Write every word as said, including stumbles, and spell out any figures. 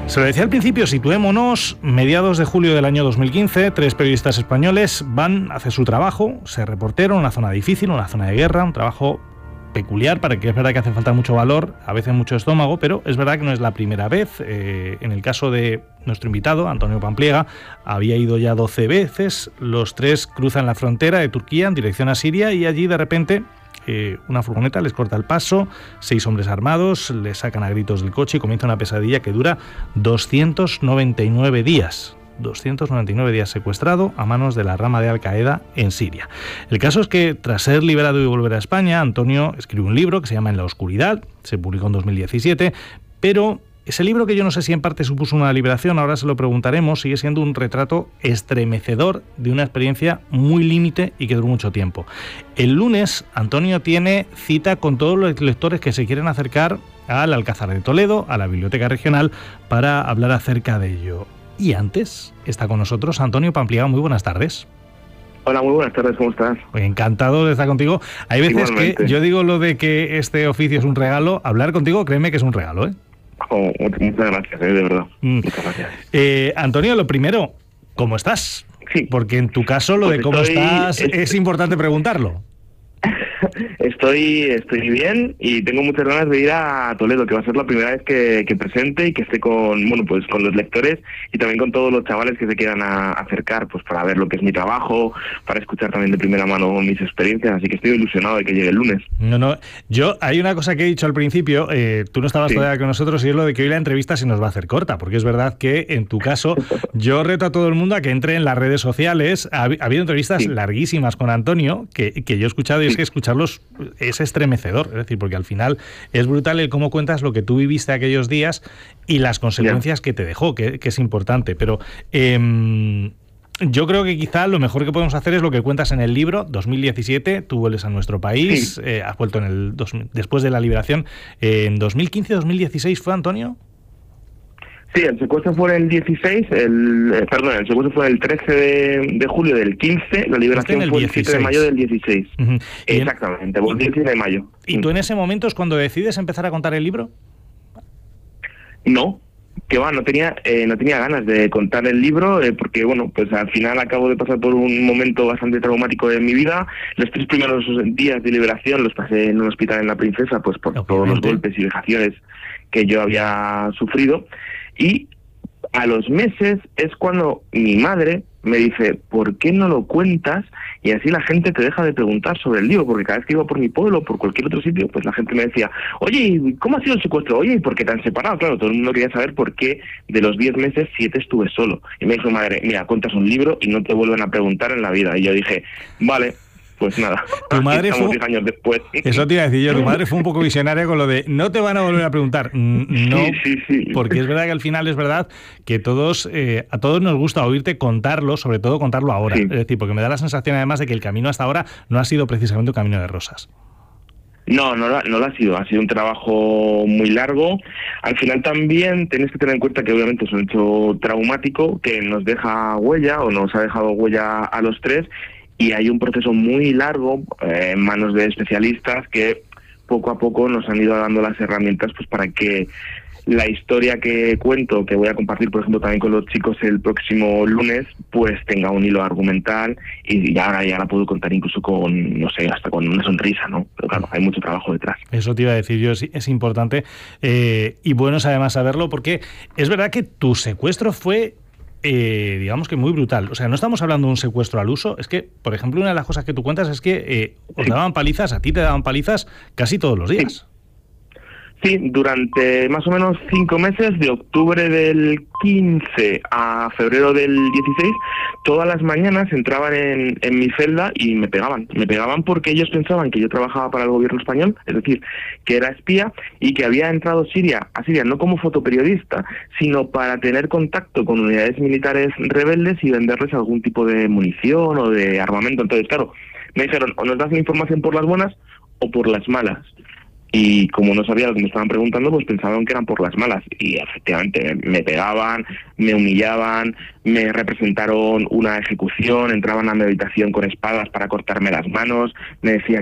Se lo decía al principio, situémonos, mediados de julio del año dos mil quince, tres periodistas españoles van a hacer su trabajo, ser reportero en una zona difícil, una zona de guerra, un trabajo peculiar, para que es verdad que hace falta mucho valor, a veces mucho estómago, pero es verdad que no es la primera vez. Eh, en el caso de nuestro invitado, Antonio Pampliega, había ido ya doce veces, los tres cruzan la frontera de Turquía en dirección a Siria y allí de repente Eh, una furgoneta les corta el paso, seis hombres armados les sacan a gritos del coche y comienza una pesadilla que dura doscientos noventa y nueve días. doscientos noventa y nueve días secuestrado a manos de la rama de Al-Qaeda en Siria. El caso es que tras ser liberado y volver a España, Antonio escribe un libro que se llama En la oscuridad, se publicó en dos mil diecisiete, pero ese libro, que yo no sé si en parte supuso una liberación, ahora se lo preguntaremos, sigue siendo un retrato estremecedor de una experiencia muy límite y que duró mucho tiempo. El lunes, Antonio tiene cita con todos los lectores que se quieren acercar al Alcázar de Toledo, a la Biblioteca Regional, para hablar acerca de ello. Y antes está con nosotros Antonio Pampliega. Muy buenas tardes. Hola, muy buenas tardes, ¿cómo estás? Encantado de estar contigo. Hay veces Igualmente. que yo digo lo de que este oficio es un regalo. Hablar contigo, créeme que es un regalo, ¿eh? Oh, muchas gracias, ¿eh? De verdad. Mm. Muchas gracias. Eh, Antonio, lo primero, ¿cómo estás? Sí. Porque en tu caso lo pues de cómo estoy, estás es, es importante preguntarlo. Estoy estoy bien y tengo muchas ganas de ir a Toledo, que va a ser la primera vez que, que presente y que esté con bueno pues con los lectores y también con todos los chavales que se quieran a, acercar pues para ver lo que es mi trabajo, para escuchar también de primera mano mis experiencias, así que estoy ilusionado de que llegue el lunes. No, no, yo hay una cosa que he dicho al principio, eh, tú no estabas sí. todavía con nosotros, y es lo de que hoy la entrevista se nos va a hacer corta, porque es verdad que en tu caso yo reto a todo el mundo a que entre en las redes sociales. Ha, ha habido entrevistas sí. larguísimas con Antonio que, que yo he escuchado y sí. es que escucharlos es estremecedor, es decir, porque al final es brutal el cómo cuentas lo que tú viviste aquellos días y las consecuencias yeah. que te dejó, que, que es importante. Pero eh, yo creo que quizá lo mejor que podemos hacer es lo que cuentas en el libro. dos mil diecisiete, tú vuelves a nuestro país, sí. eh, has vuelto en el dos, después de la liberación. Eh, ¿En dos mil quince dos mil dieciséis fue, Antonio? Sí, el secuestro fue el dieciséis, el, eh, perdón, el secuestro fue el trece de, de julio del quince, la liberación el fue el siete de mayo del dieciséis. Uh-huh. Exactamente, el dieciséis de mayo. ¿Y tú en ese momento es cuando decides empezar a contar el libro? No, que va, no tenía eh, no tenía ganas de contar el libro eh, porque, bueno, pues al final acabo de pasar por un momento bastante traumático de mi vida. Los tres primeros días de liberación los pasé en un hospital en La Princesa, pues por Obviamente. todos los golpes y vejaciones que yo había sufrido. Y a los meses es cuando mi madre me dice, ¿por qué no lo cuentas? Y así la gente te deja de preguntar sobre el libro, porque cada vez que iba por mi pueblo o por cualquier otro sitio, pues la gente me decía, oye, ¿cómo ha sido el secuestro? Oye, ¿y por qué te han separado? Claro, todo el mundo quería saber por qué de los diez meses, siete estuve solo. Y me dijo, madre, mira, cuentas un libro y no te vuelven a preguntar en la vida. Y yo dije, vale. Pues nada, tu madre fue diez años después. Eso te iba a decir yo, tu madre fue un poco visionaria con lo de no te van a volver a preguntar. No, sí, sí, sí. Porque es verdad que al final es verdad que todos eh, a todos nos gusta oírte contarlo, sobre todo contarlo ahora. Sí. Es decir, porque me da la sensación además de que el camino hasta ahora no ha sido precisamente un camino de rosas. No, no, no lo ha sido. Ha sido un trabajo muy largo. Al final también tenéis que tener en cuenta que obviamente es un hecho traumático que nos deja huella o nos ha dejado huella a los tres. Y hay un proceso muy largo eh, en manos de especialistas que poco a poco nos han ido dando las herramientas pues para que la historia que cuento, que voy a compartir por ejemplo también con los chicos el próximo lunes, pues tenga un hilo argumental y ahora ya la puedo contar incluso con, no sé, hasta con una sonrisa, ¿no? Pero claro, hay mucho trabajo detrás. Eso te iba a decir yo, es, es importante eh, y bueno es además saberlo, porque es verdad que tu secuestro fue... Eh, digamos que muy brutal. O sea, no estamos hablando de un secuestro al uso. Es que, por ejemplo, una de las cosas que tú cuentas es que eh, os sí. daban palizas, a ti te daban palizas casi todos los días. Sí. Sí, durante más o menos cinco meses, de octubre del quince a febrero del dieciséis, todas las mañanas entraban en, en mi celda y me pegaban. Me pegaban porque ellos pensaban que yo trabajaba para el gobierno español, es decir, que era espía y que había entrado Siria, a Siria no como fotoperiodista, sino para tener contacto con unidades militares rebeldes y venderles algún tipo de munición o de armamento. Entonces, claro, me dijeron, o nos das la información por las buenas o por las malas. Y como no sabía lo que me estaban preguntando, pues pensaban que eran por las malas. Y efectivamente me pegaban, me humillaban, me representaron una ejecución, entraban a mi habitación con espadas para cortarme las manos, me decían